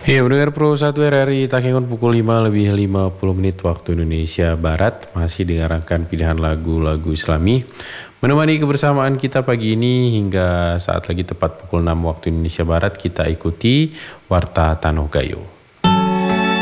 Ya, mendengar Pro 1 RRI Takengon pukul 5 lebih 50 menit waktu Indonesia Barat. Masih dengarkan pilihan lagu-lagu Islami. Menemani kebersamaan kita pagi ini hingga saat lagi tepat pukul 6 waktu Indonesia Barat, kita ikuti Warta Tanoh Gayo.